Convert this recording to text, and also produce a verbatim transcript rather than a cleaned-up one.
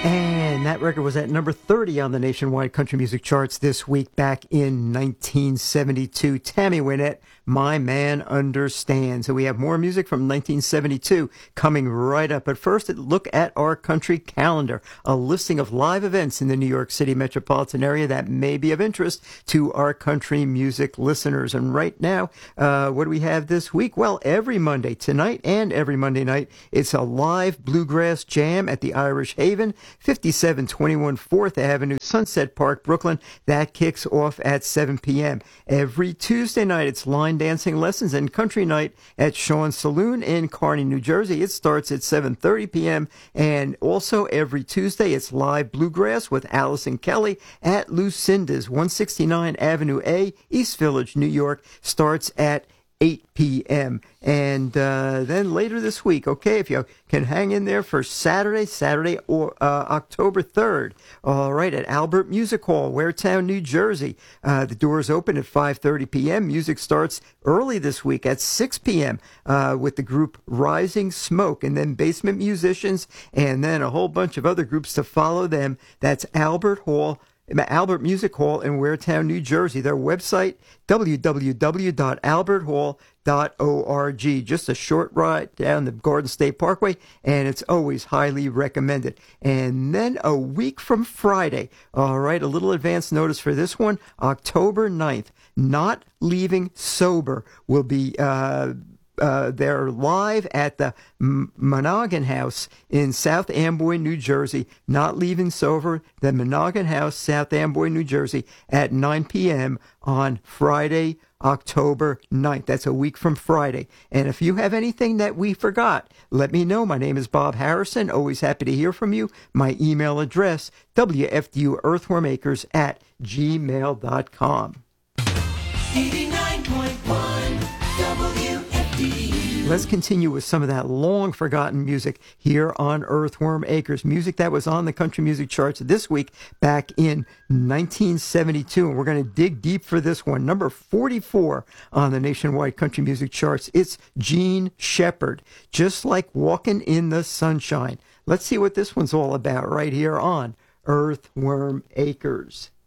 And that record was at number thirty on the nationwide country music charts this week back in nineteen seventy-two. Tammy Wynette, My Man Understands. So we have more music from nineteen seventy-two coming right up. But first, a look at our country calendar, a listing of live events in the New York City metropolitan area that may be of interest to our country music listeners. And right now, uh, what do we have this week? Well, every Monday, tonight and every Monday night, it's a live bluegrass jam at the Irish Haven, fifty-seven twenty-one fourth Avenue, Sunset Park, Brooklyn. That kicks off at seven p.m. Every Tuesday night, it's line dancing lessons and country night at Sean's Saloon in Kearny, New Jersey. It starts at seven thirty p.m. And also every Tuesday, it's live bluegrass with Allison Kelly at Lucinda's, one sixty-nine Avenue A, East Village, New York. Starts at eight p.m. And uh, then later this week, okay, if you can hang in there for Saturday, Saturday or uh, October third, all right, at Albert Music Hall, Waretown, New Jersey. Uh, the doors open at five thirty p.m. Music starts early this week at six p.m. Uh, with the group Rising Smoke, and then Basement Musicians, and then a whole bunch of other groups to follow them. That's Albert Hall. Albert Music Hall in Waretown, New Jersey. Their website, w w w dot albert hall dot org. Just a short ride down the Garden State Parkway, and it's always highly recommended. And then a week from Friday, all right, a little advance notice for this one, October ninth, Not Leaving Sober will be uh Uh, they're live at the M- Monoghan House in South Amboy, New Jersey. Not Leaving Sober, the Monoghan House, South Amboy, New Jersey, at nine p.m. on Friday, October ninth. That's a week from Friday. And if you have anything that we forgot, let me know. My name is Bob Harrison. Always happy to hear from you. My email address, w f d u earthworm acres at gmail dot com. eighty-nine point one W F D U. Let's continue with some of that long-forgotten music here on Earthworm Acres. Music that was on the country music charts this week back in nineteen seventy-two. And we're going to dig deep for this one. Number forty-four on the nationwide country music charts. It's Gene Shepard, Just Like Walking in the Sunshine. Let's see what this one's all about right here on Earthworm Acres.